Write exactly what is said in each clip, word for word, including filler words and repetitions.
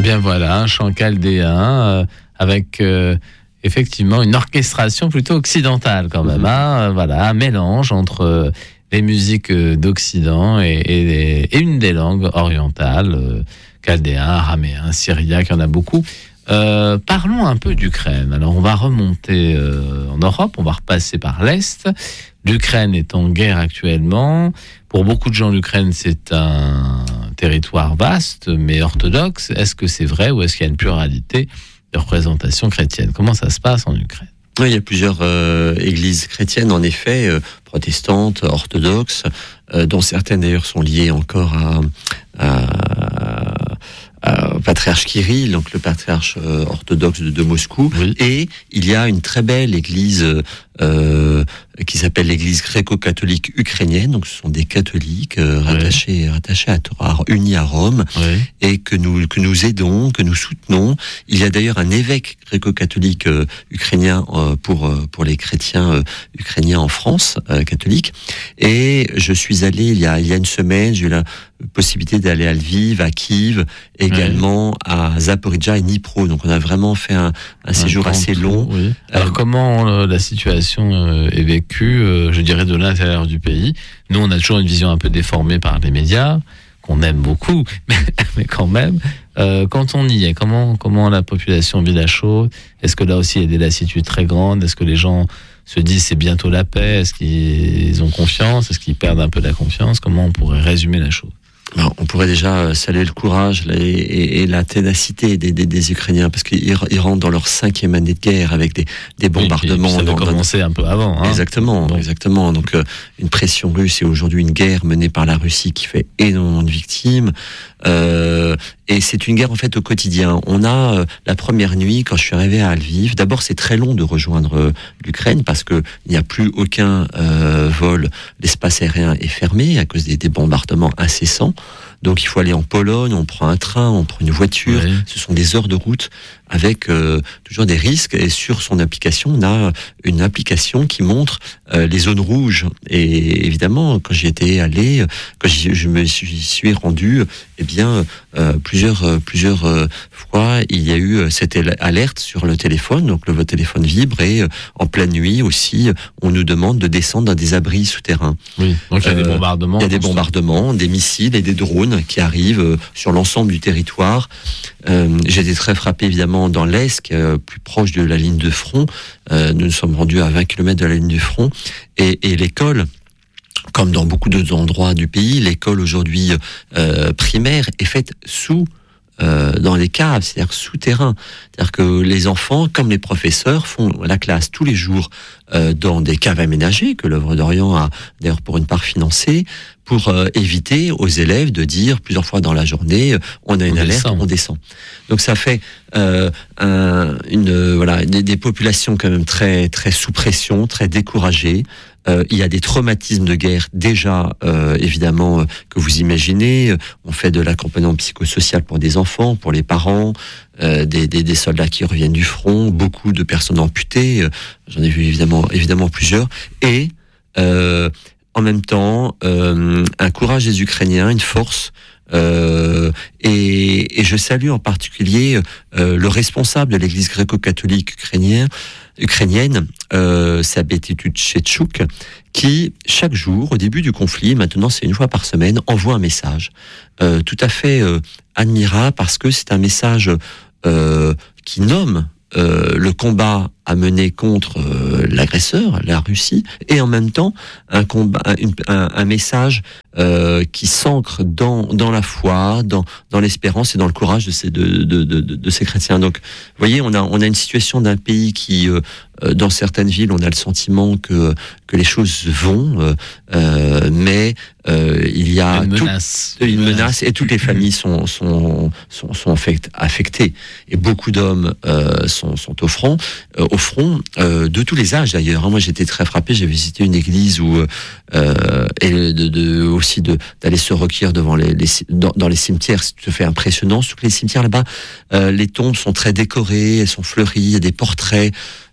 Eh bien voilà, un chant chaldéen euh, avec euh, effectivement une orchestration plutôt occidentale quand même. Mmh. Hein, voilà, un mélange entre euh, les musiques d'Occident et, et, et une des langues orientales, euh, chaldéen, araméen, syriaque, il y en a beaucoup. Euh, parlons un peu d'Ukraine. Alors on va remonter euh, en Europe, on va repasser par l'Est. L'Ukraine est en guerre actuellement. Pour beaucoup de gens, l'Ukraine, c'est un territoire vaste, mais orthodoxe. Est-ce que c'est vrai ou est-ce qu'il y a une pluralité de représentation chrétienne ? Comment ça se passe en Ukraine ? Oui, il y a plusieurs euh, églises chrétiennes, en effet, euh, protestantes, orthodoxes, euh, dont certaines d'ailleurs sont liées encore à... à Euh, patriarche Kirill, donc le patriarche euh, orthodoxe de, de Moscou, oui. Et il y a une très belle église euh, qui s'appelle l'église gréco-catholique ukrainienne, donc ce sont des catholiques euh, rattachés, oui. rattachés à, à, unis à Rome, oui. Et que nous, que nous aidons, que nous soutenons. Il y a d'ailleurs un évêque gréco-catholique euh, ukrainien euh, pour, euh, pour les chrétiens euh, ukrainiens en France, euh, catholique, et je suis allé il y a, il y a une semaine, j'ai eu la possibilité d'aller à Lviv, à Kiev, également oui. à Zaporizhzhia et Dnipro. Donc on a vraiment fait un, un séjour un assez long. Oui. Alors euh, comment euh, la situation euh, est vécue, euh, je dirais, de l'intérieur du pays ? Nous, on a toujours une vision un peu déformée par les médias, qu'on aime beaucoup, mais, mais quand même, euh, quand on y est, comment, comment la population vit la chose ? Est-ce que là aussi il y a des lassitudes très grandes ? Est-ce que les gens se disent c'est bientôt la paix ? Est-ce qu'ils ont confiance ? Est-ce qu'ils perdent un peu la confiance ? Comment on pourrait résumer la chose ? Alors, on pourrait déjà saluer le courage et, et, et la ténacité des, des, des Ukrainiens, parce qu'ils ils rentrent dans leur cinquième année de guerre avec des, des bombardements. Oui, ça avait commencé un peu avant. Hein. Exactement, bon. exactement. Donc, euh, une pression russe et aujourd'hui une guerre menée par la Russie qui fait énormément de victimes. Euh, et c'est une guerre en fait au quotidien. On a euh, la première nuit quand je suis arrivé à Lviv. D'abord, c'est très long de rejoindre euh, l'Ukraine parce que il n'y a plus aucun euh, vol. L'espace aérien est fermé à cause des, des bombardements incessants. Donc il faut aller en Pologne, on prend un train, on prend une voiture. Oui. Ce sont des heures de route avec euh, toujours des risques. Et sur son application, on a une application qui montre euh, les zones rouges. Et évidemment, quand j'y étais allé, quand j'y, je me suis, suis rendu, eh bien euh, plusieurs euh, plusieurs euh, fois, il y a eu cette alerte sur le téléphone. Donc le votre téléphone vibre et euh, en pleine nuit aussi, on nous demande de descendre dans des abris souterrains. Oui. Donc il y a euh, des bombardements. Il y a des bombardements, des missiles et des drones qui arrivent sur l'ensemble du territoire. Euh, j'ai été très frappé évidemment dans l'Est, euh, plus proche de la ligne de front. Euh, nous nous sommes rendus à vingt kilomètres de la ligne du front. Et, et l'école, comme dans beaucoup d'autres endroits du pays, l'école aujourd'hui euh, primaire est faite sous Euh, dans les caves, c'est-à-dire souterrains. C'est-à-dire que les enfants, comme les professeurs, font la classe tous les jours euh, dans des caves aménagées, que l'œuvre d'Orient a d'ailleurs pour une part financé, pour euh, éviter aux élèves de dire plusieurs fois dans la journée, on a une on alerte, descend. on descend. Donc ça fait euh, un, une, euh, voilà, des, des populations quand même très, très sous pression, très découragées. Euh, il y a des traumatismes de guerre déjà, euh, évidemment, euh, que vous imaginez. On fait de l'accompagnement psychosocial pour des enfants, pour les parents, euh, des, des, des soldats qui reviennent du front, beaucoup de personnes amputées. Euh, j'en ai vu évidemment, évidemment plusieurs. Et euh, en même temps, euh, un courage des Ukrainiens, une force. Euh, et, et je salue en particulier euh, le responsable de l'église gréco-catholique ukrainienne, ukrainienne euh, Sabeti Tchetchouk, qui chaque jour, au début du conflit, maintenant c'est une fois par semaine, envoie un message euh, tout à fait euh, admirable parce que c'est un message euh, qui nomme euh, le combat à mener contre euh, l'agresseur, la Russie, et en même temps un combat, un, un, un message euh, qui s'ancre dans dans la foi, dans dans l'espérance et dans le courage de ces de de de, de, de ces chrétiens. Donc, vous voyez, on a on a une situation d'un pays qui euh, dans certaines villes, on a le sentiment que que les choses vont, euh, euh, mais euh, il y a une tout, menace, une menace, menace et toutes les familles sont sont sont, sont affectées et beaucoup d'hommes euh, sont sont au front. Euh, au front, euh, de tous les âges d'ailleurs. Moi, j'étais très frappé. J'ai visité une église où euh, et de, de aussi de d'aller se recueillir devant les, les dans, dans les cimetières. C'est tout à fait impressionnant. Surtout que les cimetières là-bas, euh, les tombes sont très décorées, elles sont fleuries, il y a des portraits.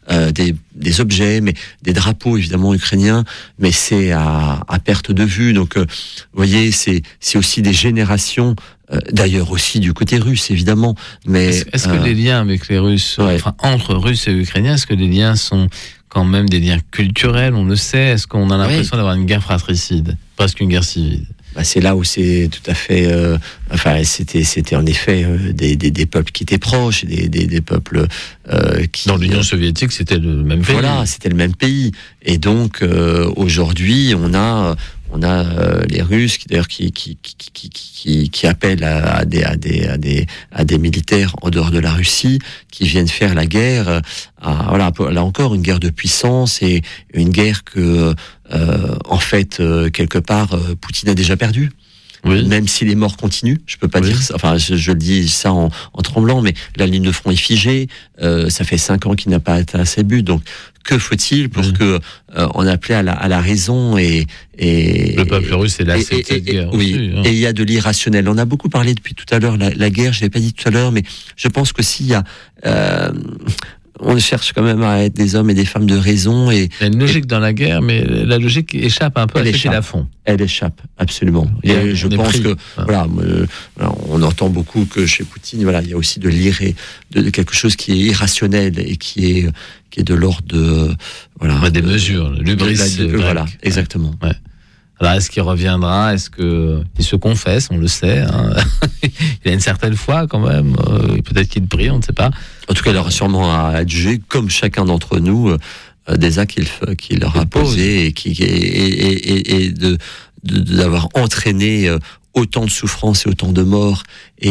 euh, des, des objets, mais des drapeaux évidemment ukrainiens, mais c'est à, à perte de vue. Donc, euh, vous voyez, c'est, c'est aussi des générations. Euh, d'ailleurs aussi du côté russe, évidemment. Mais est-ce, est-ce que euh, les liens avec les Russes, ouais. enfin entre Russes et Ukrainiens, est-ce que les liens sont quand même des liens culturels? On le sait. Est-ce qu'on a l'impression ouais. d'avoir une guerre fratricide, presque une guerre civile? Bah, c'est là où c'est tout à fait. Euh, enfin, c'était, c'était en effet euh, des, des, des peuples qui étaient proches, des, des, des peuples euh, qui. Dans l'Union soviétique, c'était le même pays. Voilà, c'était le même pays. Et donc euh, aujourd'hui, on a. On a euh, les Russes qui d'ailleurs qui qui qui qui qui, qui appellent à, à des à des à des à des militaires en dehors de la Russie qui viennent faire la guerre. À, voilà, là encore une guerre de puissance et une guerre que euh, en fait euh, quelque part euh, Poutine a déjà perdue. Oui. Même si les morts continuent, je peux pas oui. dire ça. Enfin, je, je le dis ça en, en tremblant, mais la ligne de front est figée. Euh, ça fait cinq ans qu'il n'a pas atteint ses buts. Donc, que faut-il pour oui. que euh, on appelait à la, à la raison et, et le peuple russe est lassé de cette guerre. Oui. Aussi, hein. Et il y a de l'irrationnel. On a beaucoup parlé depuis tout à l'heure la, la guerre. Je l'ai pas dit tout à l'heure, mais je pense que s'il y a euh, on cherche quand même à être des hommes et des femmes de raison. Et, il y a une logique et, dans la guerre, mais la logique échappe un peu à ce qu'elle a fond. Elle échappe, absolument. Et, et je pense pris. que, ah. voilà, euh, on entend beaucoup que chez Poutine, voilà, il y a aussi de l'irré, de, de quelque chose qui est irrationnel et qui est, qui est de l'ordre de, voilà. Ouais, des mesures, l'hubris. De, de, voilà, exactement. Ouais. Alors, est-ce qu'il reviendra? Est-ce qu'il se confesse? On le sait. Hein. Il a une certaine foi quand même. Euh, peut-être qu'il prie, on ne sait pas. En tout cas, il aura sûrement à adjuger, comme chacun d'entre nous, euh, des actes qu'il, qu'il leur a posés et, qui, et, et, et, et de, de, d'avoir entraîné euh, autant de souffrances et autant de morts.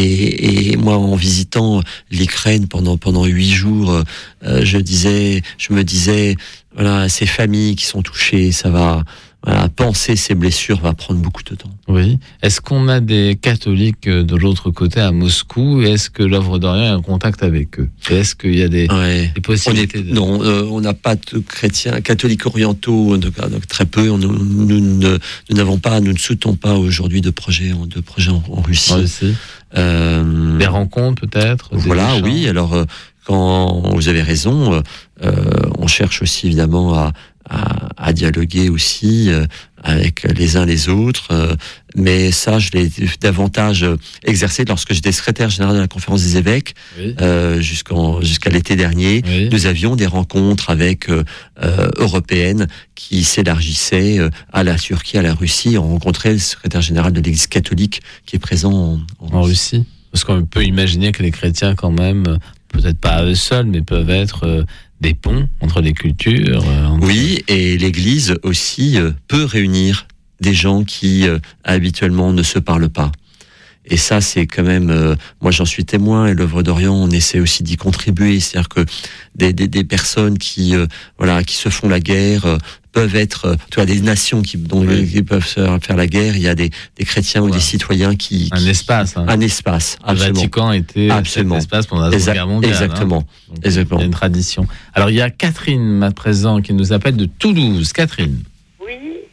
Et, et moi, en visitant l'Ukraine pendant pendant huit jours, euh, je disais, je me disais, voilà, ces familles qui sont touchées, ça va. Voilà, penser ces blessures va prendre beaucoup de temps. Oui. Est-ce qu'on a des catholiques de l'autre côté à Moscou? Et est-ce que l'œuvre d'Orient est en contact avec eux? Et est-ce qu'il y a des, ouais. des possibilités on est, de... Non, euh, on n'a pas de chrétiens, catholiques orientaux, donc, donc très peu. On, nous, nous, ne, nous n'avons pas, nous ne soutenons pas aujourd'hui de projets, de projets en, en Russie. En Russie. Euh, des rencontres peut-être. Voilà, oui. Alors euh, quand vous avez raison, euh, on cherche aussi évidemment à À, à dialoguer aussi euh, avec les uns les autres, euh, mais ça je l'ai davantage exercé lorsque j'étais secrétaire général de la conférence des évêques, oui. euh, jusqu'en, jusqu'à l'été dernier. Oui. Nous avions des rencontres avec euh, euh, européennes qui s'élargissaient euh, à la Turquie, à la Russie. On rencontrait le secrétaire général de l'Église catholique qui est présent en, en, en Russie. Parce qu'on peut imaginer que les chrétiens quand même, peut-être pas à eux seuls, mais peuvent être euh, des ponts entre les cultures. Euh, entre... Oui, et l'Église aussi euh, peut réunir des gens qui euh, habituellement ne se parlent pas. Et ça, c'est quand même, euh, moi j'en suis témoin, et l'œuvre d'Orient, on essaie aussi d'y contribuer. C'est-à-dire que des, des, des personnes qui, euh, voilà, qui se font la guerre euh, peuvent être, euh, tu vois, des nations qui, dont, oui. qui peuvent faire la guerre. Il y a des, des chrétiens voilà. ou des citoyens qui, un qui espace, hein. un espace. Absolument. Le Vatican était absolument. Cet espace pendant la Seconde Guerre mondiale. Exactement. Hein. Donc, exactement. Il y a une tradition. Alors il y a Catherine à présent qui nous appelle de Toulouse. Catherine. Oui.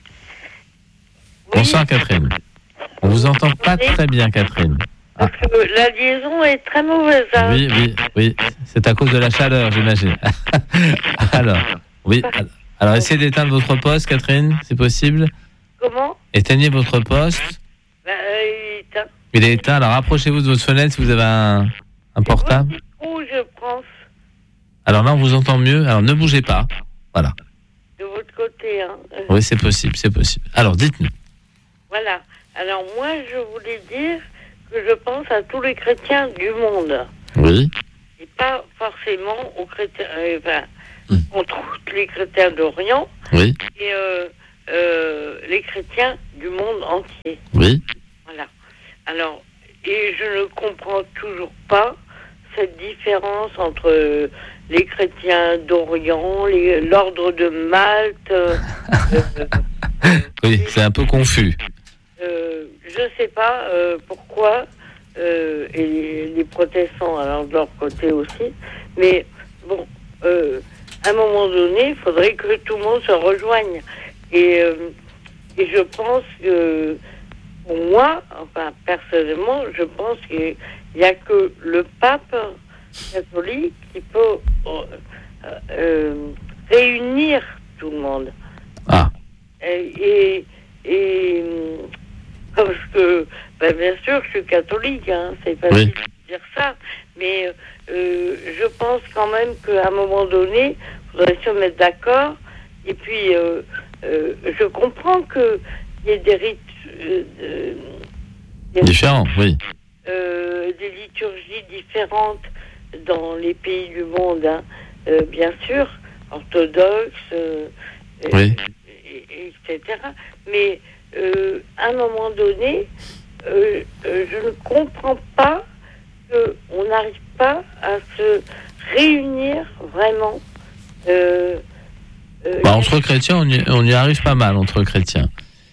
Bonsoir oui. Catherine. On vous entend pas très bien, Catherine. Parce ah. que la liaison est très mauvaise. Hein. Oui, oui, oui. C'est à cause de la chaleur, j'imagine. alors, oui. Alors, essayez d'éteindre votre poste, Catherine, c'est possible. Comment? Éteignez votre poste. Ben, euh, il est éteint. Il est éteint. Alors, rapprochez-vous de votre fenêtre si vous avez un, un portable. Où je pense. Alors là, on vous entend mieux. Alors, ne bougez pas. Voilà. De votre côté, hein. Oui, c'est possible, c'est possible. Alors, dites-nous. Voilà. Alors moi, je voulais dire que je pense à tous les chrétiens du monde. Oui. Et pas forcément aux chrétiens, euh, enfin, mmh. contre tous les chrétiens d'Orient. Oui. Et euh, euh, les chrétiens du monde entier. Oui. Voilà. Alors, et je ne comprends toujours pas cette différence entre les chrétiens d'Orient, les, l'ordre de Malte. euh, euh, oui, c'est un peu confus. Euh, je ne sais pas euh, pourquoi, euh, et les, les protestants, alors de leur côté aussi, mais bon, euh, à un moment donné, il faudrait que tout le monde se rejoigne. Et, euh, et je pense que, pour moi, enfin personnellement, je pense qu'il n'y a que le pape catholique qui peut euh, euh, réunir tout le monde. Ah. Et, et, et parce que, ben bien sûr, je suis catholique, hein, c'est facile Oui. de dire ça, mais euh, je pense quand même qu'à un moment donné, il faudrait se mettre d'accord. Et puis, euh, euh, je comprends qu'il y ait des rites, euh, euh, des, Différent, oui. euh, des liturgies différentes dans les pays du monde, hein, euh, bien sûr, orthodoxes, euh, Oui. et, et, et cetera. Mais euh, à un moment donné, euh, euh, je ne comprends pas qu'on n'arrive pas à se réunir vraiment. Euh, euh, Bah, entre chrétiens, on y, on y arrive pas mal, entre chrétiens.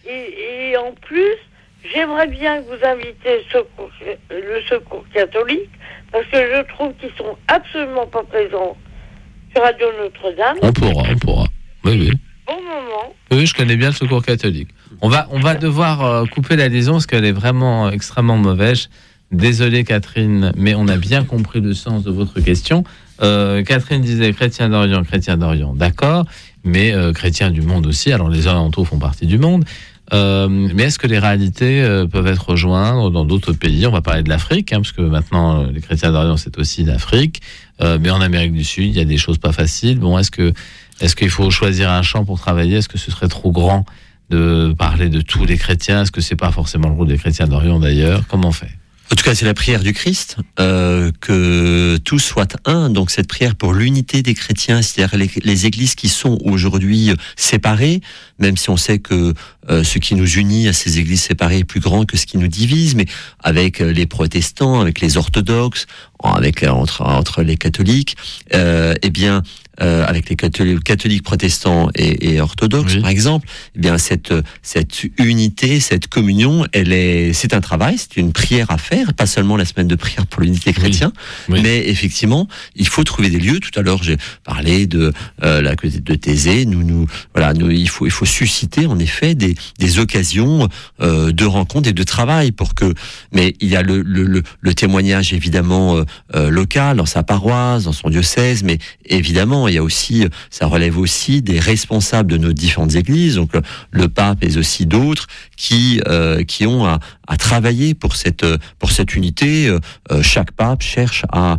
et, et en plus, j'aimerais bien que vous invitiez le secours, le secours catholique, parce que je trouve qu'ils sont absolument pas présents sur Radio Notre-Dame. On pourra, on pourra. Oui, oui. Bon moment. Oui, je connais bien le secours catholique. On va, on va devoir euh, couper la liaison parce qu'elle est vraiment euh, extrêmement mauvaise. Désolé Catherine, mais on a bien compris le sens de votre question. Euh, Catherine disait chrétien d'Orient, chrétien d'Orient, d'accord, mais euh, chrétien du monde aussi. Alors les orientaux font partie du monde. Euh, mais est-ce que les réalités euh, peuvent être rejointes dans d'autres pays? On va parler de l'Afrique, hein, parce que maintenant euh, les chrétiens d'Orient c'est aussi l'Afrique. Euh, mais en Amérique du Sud, il y a des choses pas faciles. Bon, est-ce que est-ce qu'il faut choisir un champ pour travailler? Est-ce que ce serait trop grand de parler de tous les chrétiens? Est-ce que c'est pas forcément le rôle des chrétiens d'Orient d'ailleurs? Comment on fait? En tout cas, c'est la prière du Christ, euh, que tous soient un. Donc cette prière pour l'unité des chrétiens, c'est-à-dire les, les églises qui sont aujourd'hui séparées, même si on sait que euh, ce qui nous unit à ces églises séparées est plus grand que ce qui nous divise, mais avec les protestants, avec les orthodoxes, avec entre entre les catholiques, euh, eh bien. Euh, avec les catholiques, catholiques protestants et, et orthodoxes, oui. Par exemple, eh bien cette cette unité, cette communion, elle est, c'est un travail, c'est une prière à faire, pas seulement la semaine de prière pour l'unité chrétienne, oui. Oui. Mais effectivement, il faut trouver des lieux. Tout à l'heure, j'ai parlé de euh, la de Thésée. Nous, nous, voilà, nous, il faut il faut susciter en effet des des occasions euh, de rencontres et de travail pour que. Mais il y a le le le, le témoignage évidemment euh, euh, local dans sa paroisse, dans son diocèse, mais évidemment. Il y a aussi, ça relève aussi des responsables de nos différentes églises, donc le, le pape mais aussi d'autres qui euh, qui ont à, à travailler pour cette pour cette unité. Euh, chaque pape cherche à,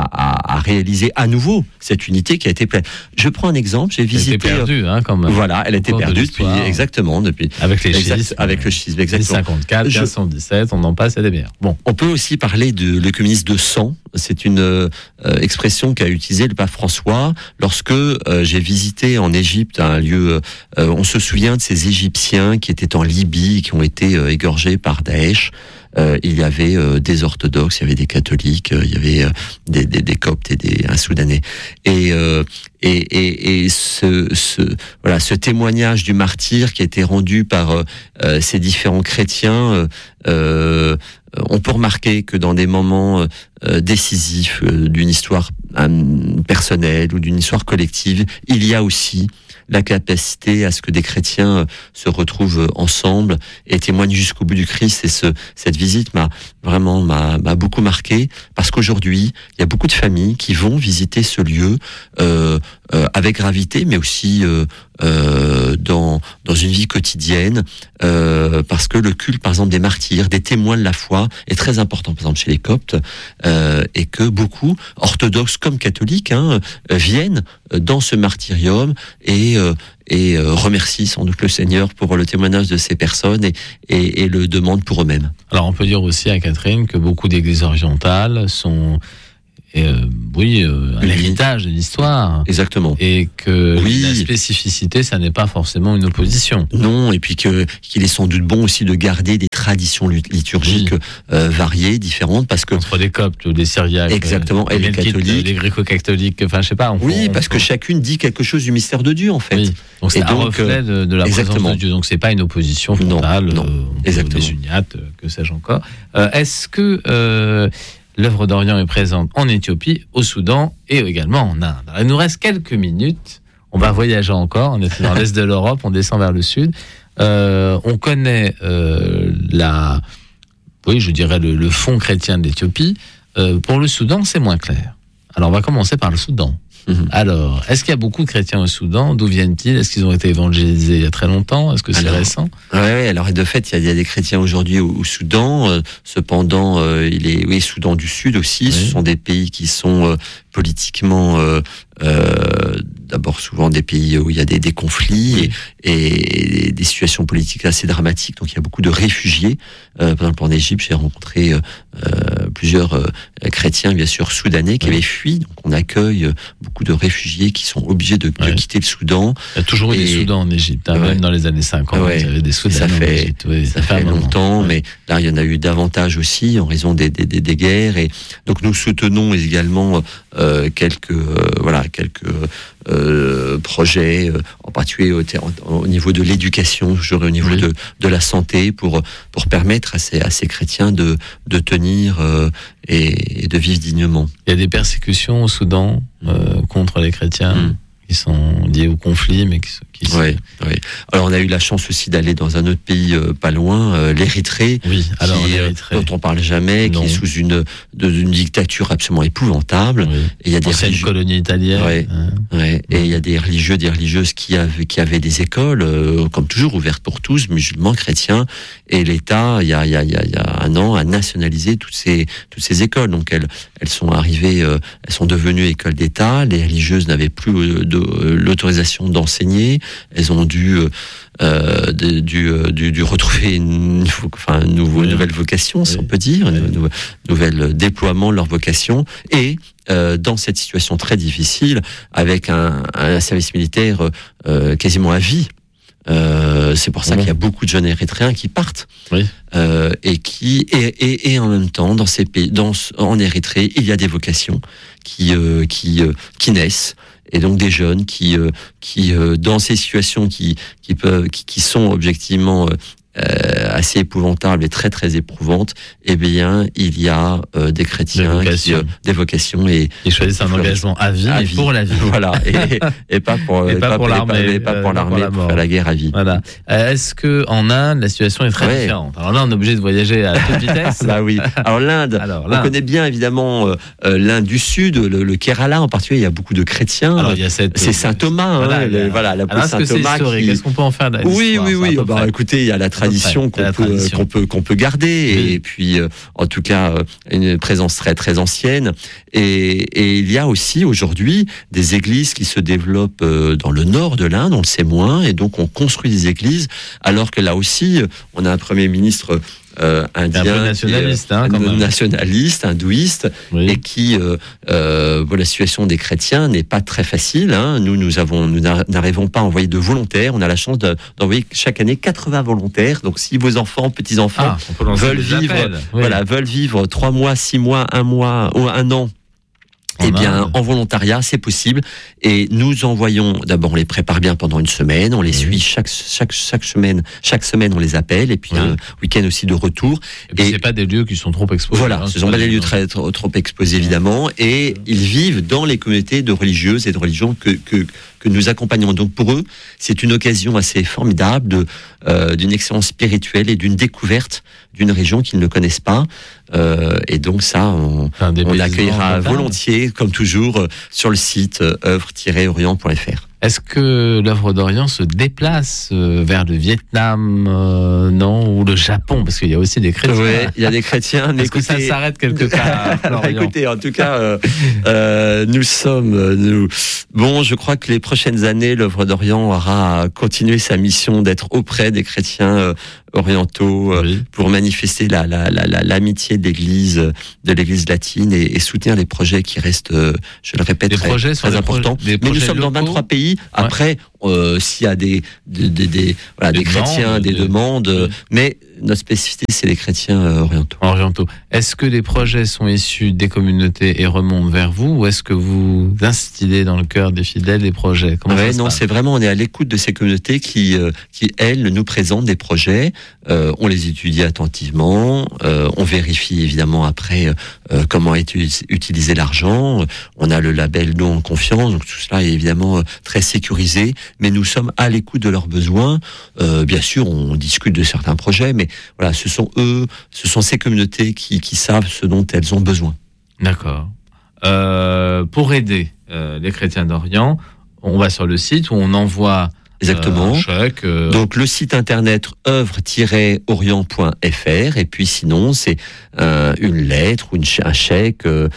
à à réaliser à nouveau cette unité qui a été pleine. Je prends un exemple. J'ai visité. Elle était perdue, hein, quand même. Voilà, elle était perdue depuis exactement depuis. Avec les exact, schismes. Avec le schisme, exactement. mille cinquante-quatre, quinze cent dix-sept, on en passe à des meilleurs. Bon, on peut aussi parler de l'œcuménisme de sang. C'est une euh, expression qu'a utilisée le pape François lorsque euh, j'ai visité en Égypte un lieu. Euh, on se souvient de ces Égyptiens qui étaient en Libye, qui ont été euh, égorgés par Daesh. Euh, il y avait euh, des orthodoxes, il y avait des catholiques, euh, il y avait euh, des, des, des coptes et des un soudanais. Et, euh, et, et, et ce, ce voilà ce témoignage du martyr qui a été rendu par euh, euh, ces différents chrétiens. Euh, euh, on peut remarquer que dans des moments euh, décisifs euh, d'une histoire euh, personnelle ou d'une histoire collective, il y a aussi la capacité à ce que des chrétiens se retrouvent ensemble et témoignent jusqu'au bout du Christ. Et ce, cette visite m'a vraiment m'a, m'a beaucoup marqué parce qu'aujourd'hui, il y a beaucoup de familles qui vont visiter ce lieu euh, euh, avec gravité, mais aussi euh, euh, dans dans une vie quotidienne, euh, parce que le culte, par exemple, des martyrs, des témoins de la foi, est très important, par exemple chez les Coptes, euh, et que beaucoup, orthodoxes comme catholiques, hein, viennent dans ce martyrium et euh, et euh, remercient sans doute le Seigneur pour le témoignage de ces personnes et, et, et le demandent pour eux-mêmes. Alors on peut dire aussi à Catherine que beaucoup d'églises orientales sont euh, oui, euh, un oui. héritage de l'histoire. Exactement. Et que oui. la spécificité, ça n'est pas forcément une opposition. Non, et puis que, qu'il est sans doute bon aussi de garder des traditions liturgiques oui. euh, variées, différentes, parce que... Entre les Coptes ou les Syriaques. Exactement, euh, et les catholiques. Les gréco-catholiques, enfin je sais pas. On oui, on, parce on, que chacune dit quelque chose du mystère de Dieu, en fait. Oui. Donc c'est et un donc, reflet de, de la exactement. présence de Dieu. Donc c'est pas une opposition frontale. Non, non. Euh, exactement. Des uniates, que sais-je encore. Euh, est-ce que... Euh, l'œuvre d'Orient est présente en Éthiopie, au Soudan et également en Inde. Alors, il nous reste quelques minutes. On va voyager encore. On est dans l'est de l'Europe, on descend vers le sud. Euh, on connaît euh, la, oui, je dirais le, le fond chrétien de l'Éthiopie. Euh, pour le Soudan, c'est moins clair. Alors, on va commencer par le Soudan. Mmh. Alors, est-ce qu'il y a beaucoup de chrétiens au Soudan? D'où viennent-ils? Est-ce qu'ils ont été évangélisés il y a très longtemps? Est-ce que c'est alors, récent? Oui, alors de fait, il y, a, il y a des chrétiens aujourd'hui au, au Soudan. Euh, cependant, euh, il est, oui, Soudan du Sud aussi. Oui. Ce sont des pays qui sont euh, politiquement, euh, euh, d'abord souvent des pays où il y a des, des conflits oui. et, et des situations politiques assez dramatiques. Donc il y a beaucoup de réfugiés. Euh, par exemple, en Égypte, j'ai rencontré euh, plusieurs euh, chrétiens, bien sûr, soudanais qui oui. avaient fui. Donc on accueille beaucoup de réfugiés qui sont obligés de, de ouais. quitter le Soudan. Il y a toujours eu et... des Soudans en Égypte, hein, ouais. même dans les années cinquante, ouais. il y avait des Soudanais ça fait, en Égypte. Oui, ça, ça fait, fait longtemps, ouais. mais là, il y en a eu davantage aussi en raison des, des, des, des guerres. Et donc, nous soutenons également euh, quelques, euh, voilà, quelques euh, projets, euh, en particulier au, au niveau de l'éducation, toujours au niveau oui. de, de la santé, pour, pour permettre à ces, à ces chrétiens de, de tenir euh, et, et de vivre dignement. Il y a des persécutions au Soudan euh, contre les chrétiens mmh. qui sont liés au conflit, mais qui, qui oui, oui. Alors on a eu la chance aussi d'aller dans un autre pays euh, pas loin, euh, l'Érythrée, oui, alors qui, l'Érythrée. dont on parle jamais, non. qui est sous une, de, une dictature absolument épouvantable. Oui. Et il y a des ancienne religieux... colonie italienne. Ouais, hein. ouais. Et il y a des religieux, des religieuses qui avaient, qui avaient des écoles, euh, comme toujours ouvertes pour tous, musulmans, chrétiens. Et l'État, il y a, il y a, il y a, il y a un an, a nationalisé toutes ces, toutes ces écoles. Donc elles, elles sont arrivées, euh, elles sont devenues écoles d'État. Les religieuses n'avaient plus euh, de, euh, l'autorisation d'enseigner. Elles ont dû euh, dû, dû, dû retrouver une, enfin, une nouveau, oui. nouvelle vocation, si oui. on peut dire, oui. un nou, nouvel déploiement de leur vocation. Et euh, dans cette situation très difficile, avec un, un service militaire euh, quasiment à vie, euh, c'est pour ça oui. qu'il y a beaucoup de jeunes Érythréens qui partent oui. euh, et qui et, et, et en même temps dans ces pays, dans, en Érythrée, il y a des vocations qui euh, qui euh, qui naissent. Et donc des jeunes qui, euh, qui euh, dans ces situations qui, qui peuvent, qui, qui sont objectivement euh, assez épouvantables et très très éprouvantes, eh bien il y a euh, des chrétiens, des vocations, qui, euh, des vocations et ils choisissent un engagement à vie, à vie. pour la vie. Voilà, et, et pas pour, et pas, pas pour l'armée, et pas pour l'armée, pour, pour faire la guerre à vie. Voilà. Euh, est-ce que en Inde la situation est très ouais. différente? Alors là, on est obligé de voyager à toute vitesse. Bah oui. Alors l'Inde, Alors, l'Inde. on connaît bien évidemment euh, l'Inde du Sud, le, le Kerala en particulier. Il y a beaucoup de chrétiens. Alors il y a cette, c'est Saint Thomas, voilà, hein, le, a, voilà, la alors, Saint Thomas. Qui... Qu'est-ce qu'on peut en faire? Oui, oui, oui. Bah, écoutez, il y a la tradition qu'on peut, qu'on peut, qu'on peut garder, oui. et puis, euh, en tout cas, euh, une présence très, très ancienne. Et, et il y a aussi aujourd'hui des églises qui se développent euh, dans le nord de l'Inde, on le sait moins, et donc on construit des églises, alors que là aussi, on a un premier ministre Euh, indien, un peu nationaliste, hein, quand même. nationaliste, hindouiste, oui. et qui, euh, euh, bon, la situation des chrétiens n'est pas très facile. Hein. Nous, nous avons, nous n'arrivons pas à envoyer de volontaires. On a la chance de, d'envoyer chaque année quatre-vingts volontaires. Donc, si vos enfants, petits enfants, ah, veulent vivre, oui. voilà, veulent vivre trois mois, six mois, un mois ou un an. Eh bien, en volontariat, c'est possible. Et nous envoyons, d'abord, on les prépare bien pendant une semaine, on les oui. suit chaque, chaque, chaque semaine, chaque semaine, on les appelle, et puis oui. un week-end aussi de retour. Et puis, et c'est pas des lieux qui sont trop exposés. Voilà, hein, ce sont pas des lieux très, trop, trop exposés, évidemment, et ils vivent dans les communautés de religieuses et de religions que, que, que nous accompagnons. Donc, pour eux, c'est une occasion assez formidable de, euh, d'une expérience spirituelle et d'une découverte d'une région qu'ils ne connaissent pas. Euh, et donc ça, on, on l'accueillera volontiers, comme toujours, sur le site euh, œuvre tiret orient point f r. Est-ce que l'œuvre d'Orient se déplace euh, vers le Vietnam, euh, non, ou le Japon, parce qu'il y a aussi des chrétiens. Oui, il y a des chrétiens. Est-ce que ça s'arrête quelque part? Écoutez, en tout cas, euh, euh, nous sommes, nous, bon, je crois que les prochaines années, l'œuvre d'Orient aura continué sa mission d'être auprès des chrétiens euh, orientaux euh, oui. pour manifester la, la, la, la, l'amitié de l'Église, de l'Église latine et, et soutenir les projets qui restent, euh, je le répète, les très, projets très importants. Pro- Mais nous sommes locaux. Dans vingt-trois pays. Après, ouais. euh, s'il y a des, des, des, des, voilà, des, des chrétiens, des, des demandes, oui. mais notre spécificité, c'est les chrétiens euh, orientaux. Orientaux. Est-ce que les projets sont issus des communautés et remontent vers vous, ou est-ce que vous instillez dans le cœur des fidèles des projets? Comment ouais, ça non, passe? C'est vraiment, on est à l'écoute de ces communautés qui, euh, qui elles, nous présentent des projets. Euh, on les étudie attentivement. Euh, on vérifie évidemment après euh, comment est utilisé l'argent. On a le label Don en confiance, donc tout cela est évidemment euh, très sécurisé. Mais nous sommes à l'écoute de leurs besoins. Euh, bien sûr, on discute de certains projets, mais voilà, ce sont eux, ce sont ces communautés qui, qui savent ce dont elles ont besoin. D'accord. euh, pour aider euh, les chrétiens d'Orient, on va sur le site où on envoie Exactement. Euh, un chèque, euh... Donc le site internet œuvre tiret orient point f r et puis sinon c'est euh, une lettre ou une ch- un chèque euh,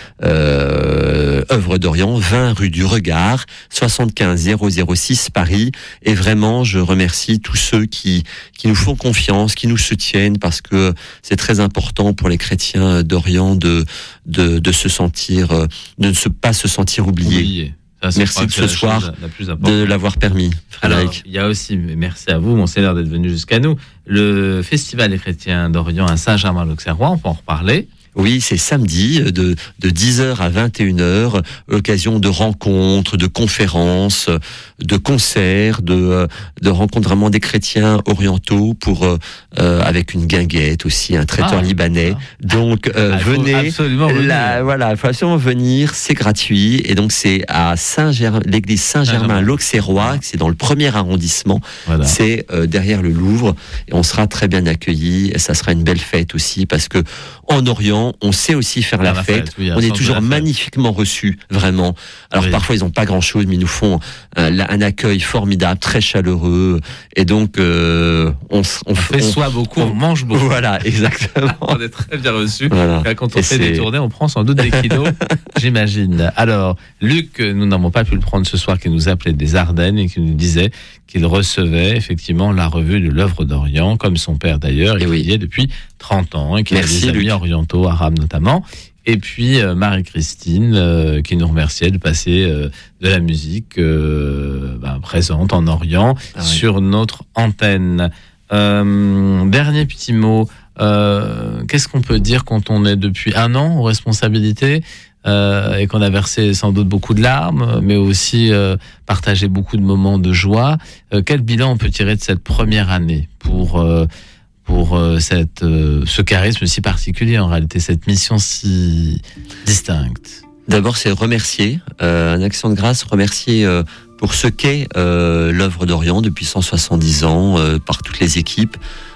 euh, œuvre d'Orient, vingt rue du Regard, soixante-quinze zéro zéro six Paris. Et vraiment je remercie tous ceux qui qui nous font confiance, qui nous soutiennent, parce que c'est très important pour les chrétiens d'Orient de de de se sentir de ne se pas se sentir oubliés. Oublié. Ça, merci de ce soir de l'avoir permis, Frédéric. Alors, il y a aussi, merci à vous, Monseigneur, d'être venu jusqu'à nous, le Festival des chrétiens d'Orient à Saint-Germain-l'Auxerrois, on peut en reparler. Oui, c'est samedi de, de dix heures à vingt et une heures, occasion de rencontres, de conférences, de concerts, de, de rencontres vraiment des chrétiens orientaux pour euh, avec une guinguette aussi, un traiteur ah, libanais. Ah. Donc euh, ah, venez, absolument la, voilà, il faut absolument venir, c'est gratuit et donc c'est à Saint-Germain, l'église Saint-Germain-l'Auxerrois, c'est dans le premier arrondissement, voilà. C'est euh, derrière le Louvre et on sera très bien accueillis et ça sera une belle fête aussi parce que en Orient on sait aussi faire la, la fête, fête oui, on est toujours magnifiquement reçus, vraiment. Alors oui. Parfois ils n'ont pas grand-chose, mais ils nous font un, un accueil formidable, très chaleureux, et donc euh, on, on, on fait on, soit beaucoup, on, on mange beaucoup. Voilà, exactement. On est très bien reçus. Voilà. Quand on et fait c'est... des tournées, on prend sans doute des kilos, j'imagine. Alors, Luc, nous n'avons pas pu le prendre ce soir, qui nous appelait des Ardennes et qui nous disait qu'il recevait effectivement la revue de l'œuvre d'Orient, comme son père d'ailleurs, et, et oui. qui y est depuis trente ans, et qui Merci, a des amis Luc. orientaux, arabes notamment. Et puis euh, Marie-Christine euh, qui nous remerciait de passer euh, de la musique euh, bah, présente en Orient ah, sur oui. notre antenne. Euh, dernier petit mot, euh, qu'est-ce qu'on peut dire quand on est depuis un an aux responsabilités euh, et qu'on a versé sans doute beaucoup de larmes, mais aussi euh, partagé beaucoup de moments de joie. Euh, quel bilan on peut tirer de cette première année pour... Euh, pour euh, cette, euh, ce charisme si particulier, en réalité, cette mission si distincte? D'abord, c'est remercier, euh, un action de grâce, remercier euh, pour ce qu'est euh, l'œuvre d'Orient depuis cent soixante-dix ans, euh, par toutes les équipes.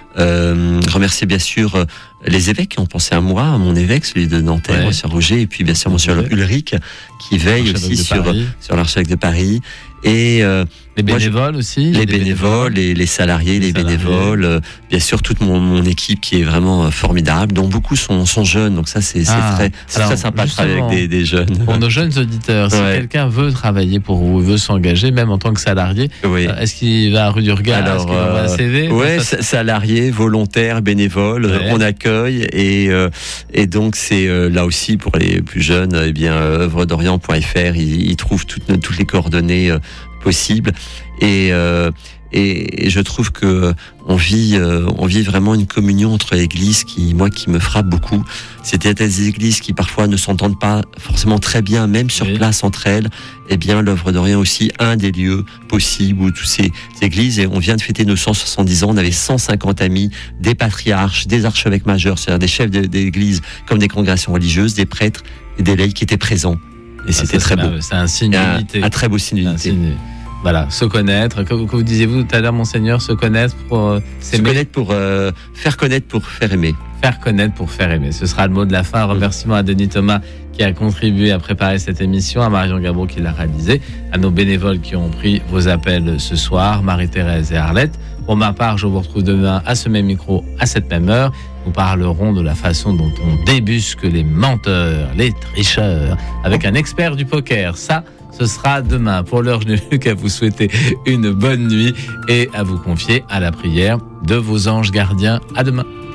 Euh, remercier bien sûr euh, les évêques qui ont pensé à moi, à mon évêque, celui de Nanterre, ouais. Monsieur Roger, et puis bien sûr Monsieur ouais. Ulrich, qui veille aussi sur, sur l'archevêque de Paris. Et euh, les bénévoles moi, aussi les bénévoles, les, les salariés, les, les salariés. bénévoles, euh, bien sûr toute mon, mon équipe qui est vraiment formidable, dont beaucoup sont, sont jeunes, donc ça c'est, c'est, ah, très, c'est très sympa de travailler avec des, des jeunes. Pour nos jeunes auditeurs, si ouais. quelqu'un veut travailler pour vous, veut s'engager, même en tant que salarié, oui. euh, est-ce qu'il va à rue du Regard? Alors, est-ce qu'il envoie un C V? Ouais, ça... salarié, volontaire, bénévole, ouais. on accueille et, euh, et donc c'est euh, là aussi pour les plus jeunes, eh bien œuvre d'orient point f r, ils, ils trouvent toutes, toutes les coordonnées euh, possibles et, euh, et et je trouve que on vit euh, on vit vraiment une communion entre églises qui moi qui me frappe beaucoup. C'était des églises qui parfois ne s'entendent pas forcément très bien, même sur oui. place entre elles. Eh bien, l'œuvre d'Orient aussi un des lieux possibles où toutes ces églises, et on vient de fêter nos cent soixante-dix ans, on avait cent cinquante amis, des patriarches, des archevêques majeurs, c'est-à-dire des chefs d'église comme des congrégations religieuses, des prêtres et des laïcs qui étaient présents. Et ah, c'était très beau. C'est un signe d'unité. Un, un très beau signe d'unité. Voilà, se connaître. Que, que vous disiez-vous tout à l'heure, Monseigneur, se connaître pour euh, s'aimer. Se connaître pour euh, faire connaître pour faire aimer. Faire connaître pour faire aimer. Ce sera le mot de la fin. Remerciement à Denis Thomas qui a contribué à préparer cette émission, à Marion Gabot qui l'a réalisée, à nos bénévoles qui ont pris vos appels ce soir, Marie-Thérèse et Arlette. Pour ma part, je vous retrouve demain à ce même micro, à cette même heure. Nous parlerons de la façon dont on débusque les menteurs, les tricheurs, avec un expert du poker. Ça, ce sera demain. Pour l'heure, je n'ai plus qu'à vous souhaiter une bonne nuit et à vous confier à la prière de vos anges gardiens. À demain.